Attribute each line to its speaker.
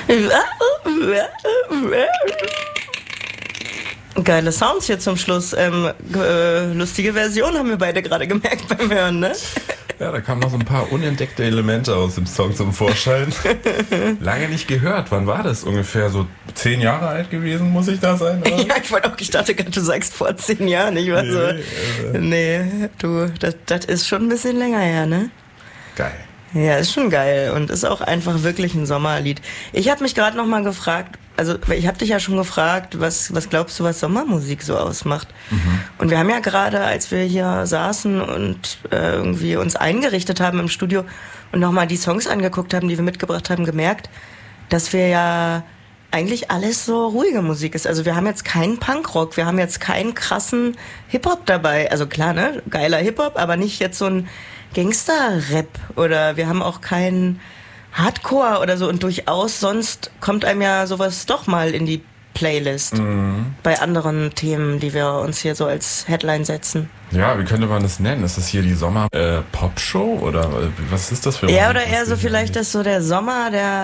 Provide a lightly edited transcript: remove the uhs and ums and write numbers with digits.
Speaker 1: Geile Sounds hier zum Schluss. Lustige Version haben wir beide gerade gemerkt beim Hören, ne?
Speaker 2: Ja, da kamen noch so ein paar unentdeckte Elemente aus dem Song zum Vorschein. Lange nicht gehört. Wann war das? Ungefähr so 10 Jahre alt gewesen, muss ich da sein? Oder?
Speaker 1: Ja, ich dachte gerade, du sagst vor 10 Jahren. Ich war das ist schon ein bisschen länger her, ne?
Speaker 2: Geil.
Speaker 1: Ja, ist schon geil und ist auch einfach wirklich ein Sommerlied. Ich habe mich gerade noch mal gefragt, also ich habe dich ja schon gefragt, was glaubst du, was Sommermusik so ausmacht? Und wir haben ja gerade, als wir hier saßen und irgendwie uns eingerichtet haben im Studio und nochmal die Songs angeguckt haben, die wir mitgebracht haben, gemerkt, dass wir ja eigentlich alles so ruhige Musik ist. Also wir haben jetzt keinen Punkrock, wir haben jetzt keinen krassen Hip-Hop dabei. Also klar, ne, geiler Hip-Hop, aber nicht jetzt so ein Gangster-Rap oder wir haben auch keinen Hardcore oder so und durchaus sonst kommt einem ja sowas doch mal in die Playlist bei anderen Themen, die wir uns hier so als Headline setzen.
Speaker 2: Ja, wie könnte man das nennen? Ist das hier die Sommer-Pop-Show oder was ist das für
Speaker 1: Ja, oder eher so vielleicht, dass so der Sommer, der